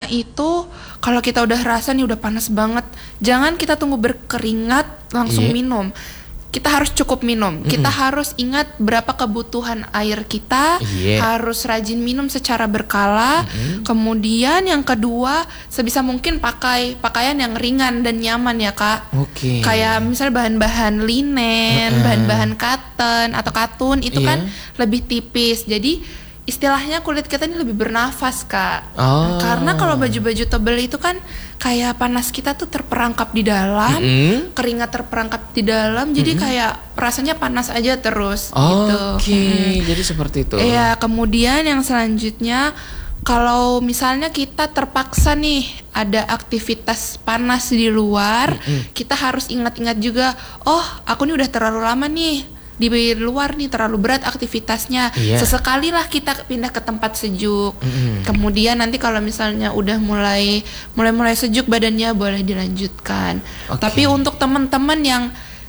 itu kalau kita udah rasa nih udah panas banget, jangan kita tunggu berkeringat langsung minum. Kita harus cukup minum. Kita harus ingat berapa kebutuhan air kita. Harus rajin minum secara berkala. Kemudian yang kedua, sebisa mungkin pakai pakaian yang ringan dan nyaman ya Kak. Kayak misalnya bahan-bahan linen, bahan-bahan cotton atau katun itu kan lebih tipis. Jadi istilahnya kulit kita ini lebih bernafas Kak. Karena kalau baju-baju tebal itu kan kayak panas kita tuh terperangkap di dalam, keringat terperangkap di dalam, jadi kayak rasanya panas aja terus gitu. Jadi seperti itu. Iya, kemudian yang selanjutnya kalau misalnya kita terpaksa nih ada aktivitas panas di luar, kita harus ingat-ingat juga, oh aku nih udah terlalu lama nih di luar nih, terlalu berat aktivitasnya. Sesekali lah kita pindah ke tempat sejuk. Kemudian nanti kalau misalnya udah mulai sejuk badannya, boleh dilanjutkan. Tapi untuk teman-teman yang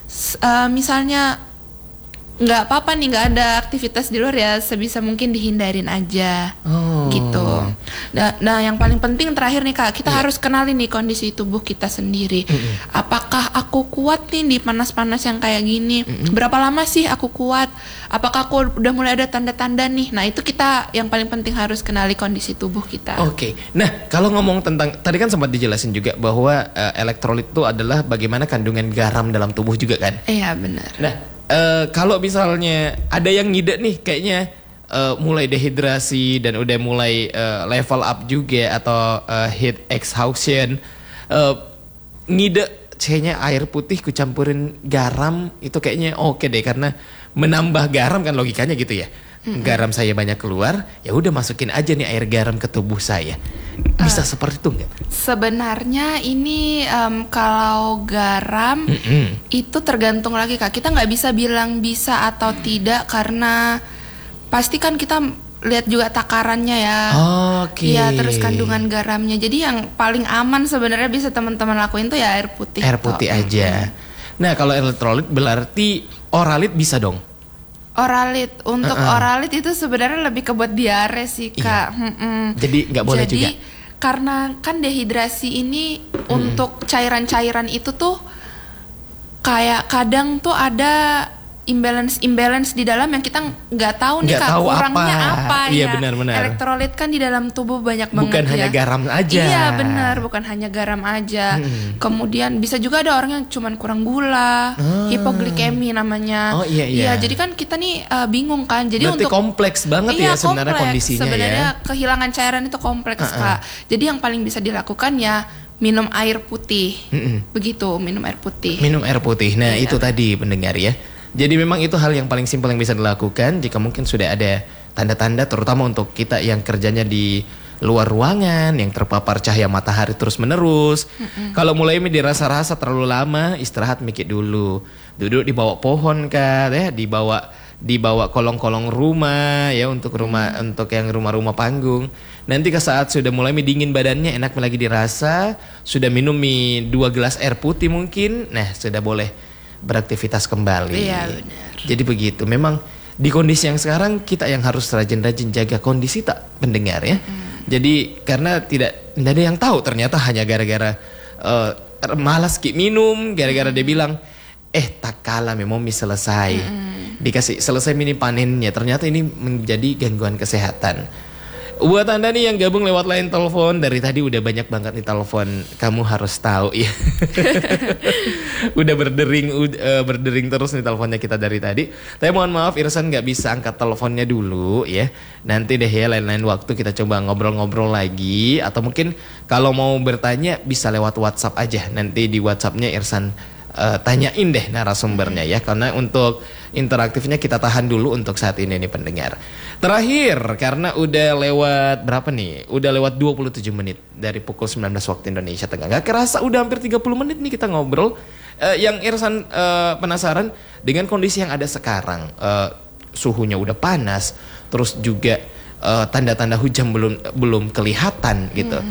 misalnya nggak apa-apa nih, nggak ada aktivitas di luar ya, sebisa mungkin dihindarin aja gitu. Nah yang paling penting terakhir nih Kak, kita harus kenali nih kondisi tubuh kita sendiri. Apakah aku kuat nih di panas-panas yang kayak gini? Berapa lama sih aku kuat? Apakah aku udah mulai ada tanda-tanda nih? Nah itu kita yang paling penting harus kenali kondisi tubuh kita. Nah kalau ngomong tentang, tadi kan sempat dijelasin juga bahwa elektrolit itu adalah bagaimana kandungan garam dalam tubuh juga kan? Iya benar. Nah kalau misalnya ada yang ngide nih kayaknya mulai dehidrasi dan udah mulai level up juga atau heat exhaustion, ngide kayaknya air putih kucampurin garam itu kayaknya oke deh, karena menambah garam kan logikanya gitu ya. Garam saya banyak keluar, ya udah masukin aja nih air garam ke tubuh saya. Bisa seperti itu nggak? Sebenarnya ini kalau garam itu tergantung lagi Kak. Kita nggak bisa bilang bisa atau tidak, karena pasti kan kita lihat juga takarannya ya. Iya, terus kandungan garamnya. Jadi yang paling aman sebenarnya bisa teman-teman lakuin tuh ya air putih. Air putih aja. Nah kalau elektrolit berarti oralit bisa dong? Oralit, untuk oralit itu sebenarnya lebih ke buat diare sih Kak. Jadi nggak boleh juga. Jadi karena kan dehidrasi ini untuk cairan-cairan itu tuh kayak kadang tuh ada imbalance di dalam yang kita nggak tahu nih Kak, kurangnya apa ya. Iya benar. Elektrolit kan di dalam tubuh banyak banget bukan hanya garam aja. Iya benar, bukan hanya garam aja. Kemudian bisa juga ada orang yang cuman kurang gula, hipoglikemi namanya. Iya, jadi kan kita nih bingung kan. Jadi berarti untuk kompleks banget ya sebenarnya kondisinya. Sebenarnya kehilangan cairan itu kompleks Kak. Jadi yang paling bisa dilakukan ya minum air putih. Begitu, minum air putih. Minum air putih. Nah, itu tadi pendengar ya. Jadi memang itu hal yang paling simpel yang bisa dilakukan jika mungkin sudah ada tanda-tanda, terutama untuk kita yang kerjanya di luar ruangan, yang terpapar cahaya matahari terus-menerus. Kalau mulai dirasa-rasa terlalu lama, istirahat mikir dulu. Duduk di bawah pohon kan, ya, di bawah kolong-kolong rumah ya, untuk yang rumah-rumah panggung. Nanti ke saat sudah mulai dingin badannya, enak lagi dirasa, sudah minum 2 gelas air putih mungkin, nah sudah boleh beraktivitas kembali. Iya benar. Jadi begitu. Memang di kondisi yang sekarang kita yang harus rajin-rajin jaga kondisi tak pendengar ya. Jadi karena tidak ada yang tahu, ternyata hanya gara-gara malas minum, gara-gara dia bilang tak kalah memang selesai. Dikasih selesai mini panennya, ternyata ini menjadi gangguan kesehatan. Buat Anda nih yang gabung lewat line telepon, dari tadi udah banyak banget nih telepon, kamu harus tahu ya. Udah berdering terus nih teleponnya kita dari tadi. Tapi mohon maaf Irsan nggak bisa angkat teleponnya dulu ya. Nanti deh ya lain-lain waktu kita coba ngobrol-ngobrol lagi, atau mungkin kalau mau bertanya bisa lewat WhatsApp aja. Nanti di WhatsAppnya Irsan tanyain deh narasumbernya ya, karena untuk interaktifnya kita tahan dulu untuk saat ini nih pendengar. Terakhir, karena udah lewat berapa nih? Udah lewat 27 menit dari pukul 19 waktu Indonesia Tengah. Gak kerasa udah hampir 30 menit nih kita ngobrol. Yang Irsan penasaran dengan kondisi yang ada sekarang, suhunya udah panas, terus juga tanda-tanda hujan belum kelihatan gitu.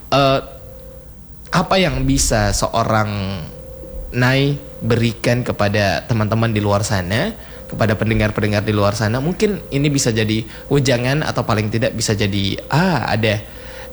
Apa yang bisa seorang Nai berikan kepada teman-teman di luar sana, kepada pendengar-pendengar di luar sana? Mungkin ini bisa jadi wejangan, atau paling tidak bisa jadi ada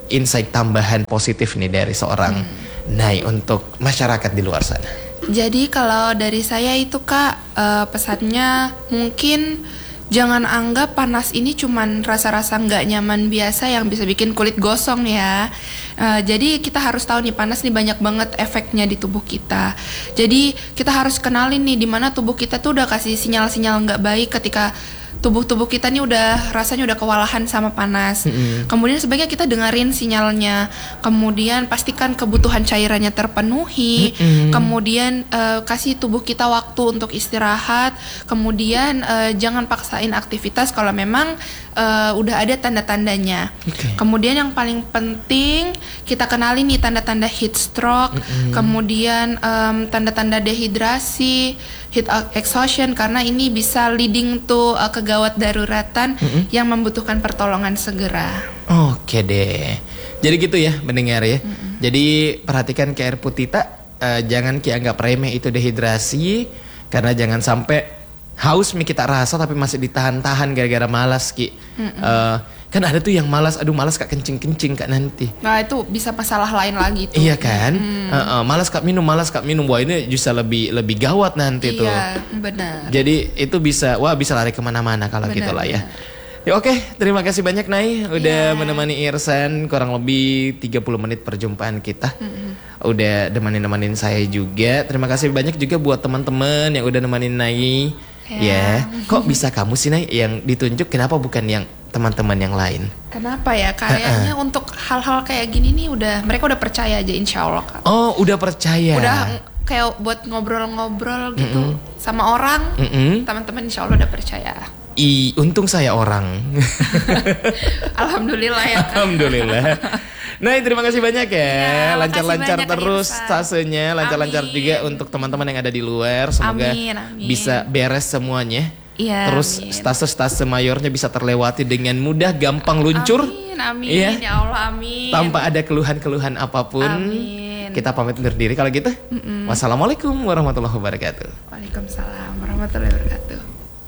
insight tambahan positif nih dari seorang Nay untuk masyarakat di luar sana? Jadi kalau dari saya itu Kak, pesannya mungkin jangan anggap panas ini cuman rasa-rasa nggak nyaman biasa yang bisa bikin kulit gosong ya. Jadi kita harus tahu nih panas nih banyak banget efeknya di tubuh kita. Jadi kita harus kenalin nih di mana tubuh kita tuh udah kasih sinyal-sinyal nggak baik ketika tubuh kita nih udah rasanya udah kewalahan sama panas. Kemudian sebaiknya kita dengerin sinyalnya. Kemudian pastikan kebutuhan cairannya terpenuhi. Kemudian kasih tubuh kita waktu untuk istirahat. Kemudian jangan paksain aktivitas kalau memang udah ada tanda-tandanya. Kemudian yang paling penting kita kenali nih tanda-tanda heat stroke. Kemudian tanda-tanda dehidrasi, heat exhaustion, karena ini bisa leading to kegawat daruratan yang membutuhkan pertolongan segera. Oke deh. Jadi gitu ya mendengar ya. Jadi perhatikan ke air putih jangan anggap remeh itu dehidrasi, karena jangan sampai haus kita rasa tapi masih ditahan-tahan gara-gara malas Ki. Kan ada tuh yang malas, aduh malas Kak kencing Kak nanti. Nah itu bisa masalah lain lagi tuh. Iya kan? Malas Kak minum. Wah ini bisa lebih gawat nanti tuh. Iya benar. Jadi itu bisa lari kemana-mana kalau gitulah ya. Ya oke, terima kasih banyak Nay udah menemani Irsan kurang lebih 30 menit perjumpaan kita. Udah nemenin saya juga. Terima kasih banyak juga buat teman-teman yang udah nemenin Nay. Ya, kok bisa kamu sih Nay yang ditunjuk, kenapa bukan yang teman-teman yang lain? Kenapa ya? Kayaknya untuk hal-hal kayak gini nih mereka udah percaya aja insya Allah Kak. Oh, udah percaya. Udah kayak buat ngobrol-ngobrol gitu sama orang, teman-teman insya Allah udah percaya. Untung saya orang. Alhamdulillah ya Kak. Alhamdulillah. Nah, terima kasih banyak ya. Lancar-lancar terus tasenya, lancar-lancar juga untuk teman-teman yang ada di luar. Semoga bisa beres semuanya. Iya. Terus stase mayornya bisa terlewati dengan mudah, gampang luncur. Amin. Ya, ya Allah, amin. Tanpa ada keluhan-keluhan apapun. Amin. Kita pamit undur diri kalau gitu. Wassalamualaikum warahmatullahi wabarakatuh. Waalaikumsalam warahmatullahi wabarakatuh.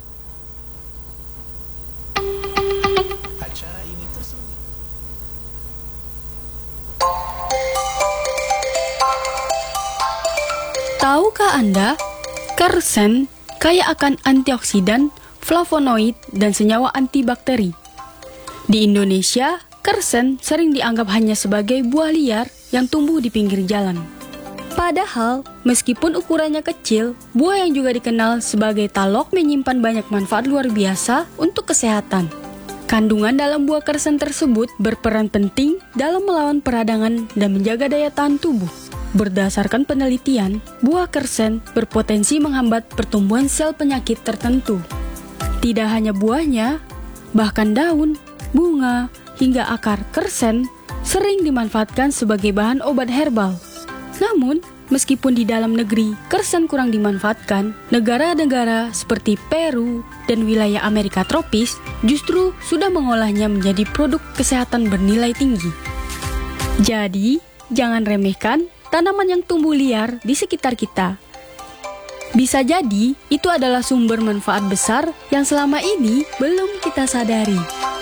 Tahukah Anda, kersen kaya akan antioksidan, flavonoid, dan senyawa antibakteri. Di Indonesia, kersen sering dianggap hanya sebagai buah liar yang tumbuh di pinggir jalan. Padahal, meskipun ukurannya kecil, buah yang juga dikenal sebagai talok menyimpan banyak manfaat luar biasa untuk kesehatan. Kandungan dalam buah kersen tersebut berperan penting dalam melawan peradangan dan menjaga daya tahan tubuh. Berdasarkan penelitian, buah kersen berpotensi menghambat pertumbuhan sel penyakit tertentu. Tidak hanya buahnya, bahkan daun, bunga, hingga akar kersen sering dimanfaatkan sebagai bahan obat herbal. Namun, meskipun di dalam negeri kersen kurang dimanfaatkan, negara-negara seperti Peru dan wilayah Amerika tropis justru sudah mengolahnya menjadi produk kesehatan bernilai tinggi. Jadi, jangan remehkan tanaman yang tumbuh liar di sekitar kita. Bisa jadi, itu adalah sumber manfaat besar yang selama ini belum kita sadari.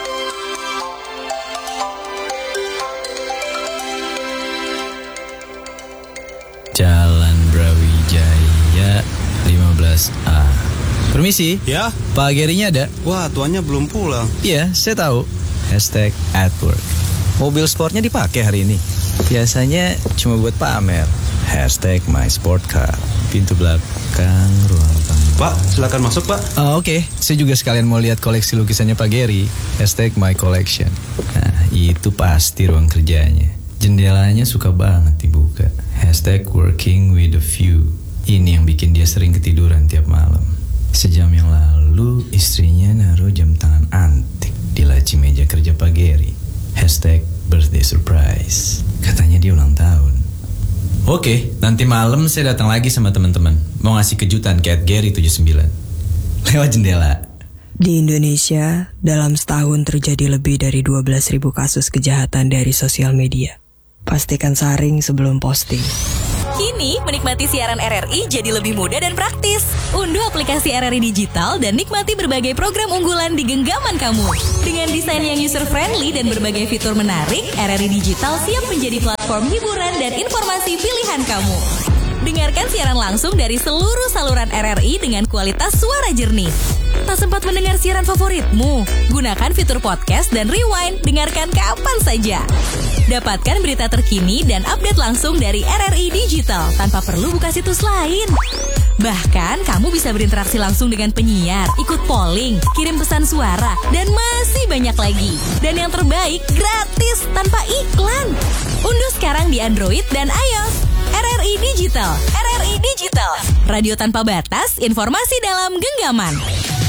Jalan Brawijaya 15A. Permisi. Ya? Pak Gerinya ada? Wah, tuannya belum pulang. Iya, saya tahu. #@work. Mobil sportnya dipakai hari ini. Biasanya cuma buat pamer. #mysportcar. Pintu belakang, ruang tamu. Pak, silakan masuk Pak. Oke. Saya juga sekalian mau lihat koleksi lukisannya Pak Geri. #mycollection. Nah, itu pasti ruang kerjanya. Jendelanya suka banget dibuka. #working with a view. Ini yang bikin dia sering ketiduran tiap malam. Sejam yang lalu, istrinya naruh jam tangan antik di laci meja kerja Pak Geri. #birthday surprise. Katanya dia ulang tahun. Oke, nanti malam saya datang lagi sama teman-teman. Mau ngasih kejutan ke @gary79. Lewat jendela. Di Indonesia, dalam setahun terjadi lebih dari 12.000 kasus kejahatan dari sosial media. Pastikan saring sebelum posting. Kini, menikmati siaran RRI jadi lebih mudah dan praktis. Unduh aplikasi RRI Digital dan nikmati berbagai program unggulan di genggaman kamu. Dengan desain yang user-friendly dan berbagai fitur menarik, RRI Digital siap menjadi platform hiburan dan informasi pilihan kamu. Dengarkan siaran langsung dari seluruh saluran RRI dengan kualitas suara jernih. Tak sempat mendengar siaran favoritmu? Gunakan fitur podcast dan rewind, dengarkan kapan saja. Dapatkan berita terkini dan update langsung dari RRI Digital tanpa perlu buka situs lain. Bahkan, kamu bisa berinteraksi langsung dengan penyiar, ikut polling, kirim pesan suara, dan masih banyak lagi. Dan yang terbaik, gratis tanpa iklan. Unduh sekarang di Android dan iOS. RRI Digital. RRI Digital. Radio tanpa batas, informasi dalam genggaman.